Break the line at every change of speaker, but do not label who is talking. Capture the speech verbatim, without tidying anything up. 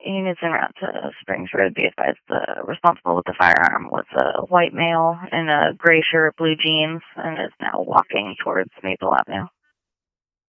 Units en route to Springs Road. Be advised, the responsible with the firearm was a white male in a gray shirt, blue jeans, and is now walking towards Maple Avenue.